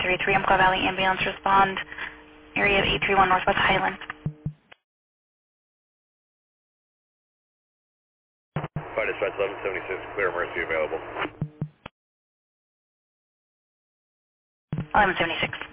1133, Umpqua Valley Ambulance respond, area of 831 Northwest Highland. Fire dispatch 1176, clear emergency available. 1176.